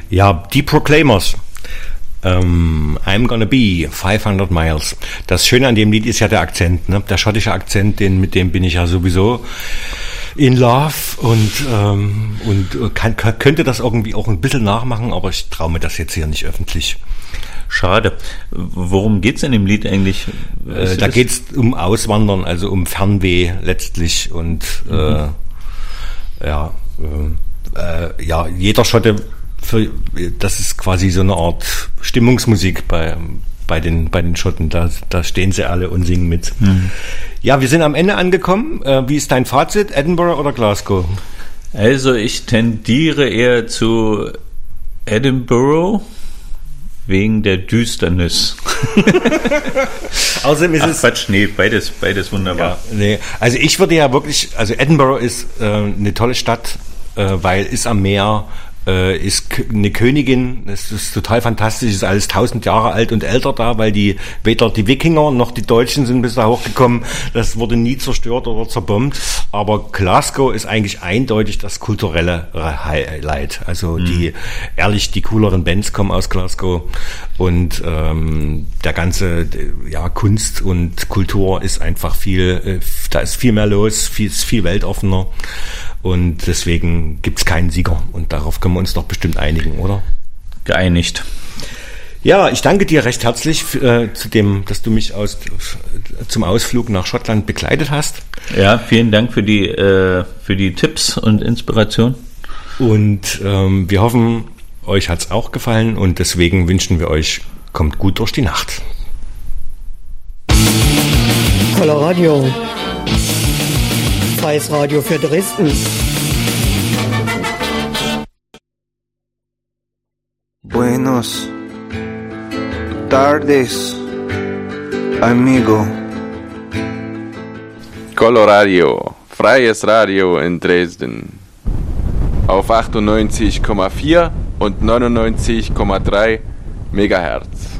Ja, die Proclaimers. I'm gonna be 500 miles. Das Schöne an dem Lied ist ja der Akzent, ne? Der schottische Akzent, mit dem bin ich ja sowieso in love und könnte das irgendwie auch ein bisschen nachmachen, aber ich traue mir das jetzt hier nicht öffentlich. Schade. Worum geht's in dem Lied eigentlich? Da geht's um Auswandern, also um Fernweh letztlich und jeder Schotte, das ist quasi so eine Art Stimmungsmusik bei den Schotten. Da stehen sie alle und singen mit. Mhm. Ja, wir sind am Ende angekommen. Wie ist dein Fazit? Edinburgh oder Glasgow? Also ich tendiere eher zu Edinburgh wegen der Düsternis. Außerdem ist Quatsch, nee, beides wunderbar. Ja, nee. Also ich würde ja wirklich, also Edinburgh ist eine tolle Stadt, weil ist am Meer, ist eine Königin, es ist total fantastisch, ist alles 1000 Jahre alt und älter da, weil weder die Wikinger noch die Deutschen sind bis da hochgekommen, das wurde nie zerstört oder zerbombt, aber Glasgow ist eigentlich eindeutig das kulturelle Highlight, also die cooleren Bands kommen aus Glasgow und der ganze Kunst und Kultur ist einfach da ist viel mehr los, ist viel weltoffener. Und deswegen gibt's keinen Sieger. Und darauf können wir uns doch bestimmt einigen, oder? Geeinigt. Ja, ich danke dir recht herzlich dass du mich zum Ausflug nach Schottland begleitet hast. Ja, vielen Dank für die Tipps und Inspiration. Und wir hoffen, euch hat's auch gefallen. Und deswegen wünschen wir euch, kommt gut durch die Nacht. Coloradio. Freies Radio für Dresden. Buenos tardes, amigo. Coloradio, freies Radio in Dresden. Auf 98,4 und 99,3 Megahertz.